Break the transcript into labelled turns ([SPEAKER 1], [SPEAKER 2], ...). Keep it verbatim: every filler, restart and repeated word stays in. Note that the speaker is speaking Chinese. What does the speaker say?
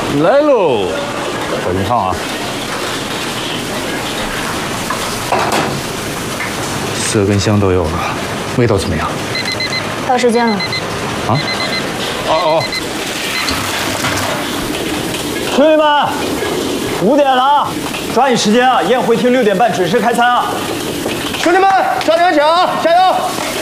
[SPEAKER 1] 来喽，小心烫啊！色跟香都有了，味道怎么样？
[SPEAKER 2] 到时间了。
[SPEAKER 1] 啊？哦哦。
[SPEAKER 3] 兄弟们，五点了啊，抓紧时间啊！宴会厅六点半准时开餐啊！兄弟们，抓紧起啊，加油！